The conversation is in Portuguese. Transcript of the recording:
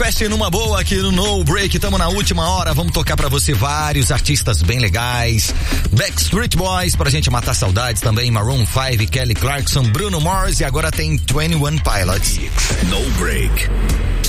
West numa boa aqui no No Break, tamo na última hora, vamos tocar pra você vários artistas bem legais, Backstreet Boys pra gente matar saudades também, Maroon 5, Kelly Clarkson, Bruno Mars e agora tem 21 Pilots. No Break.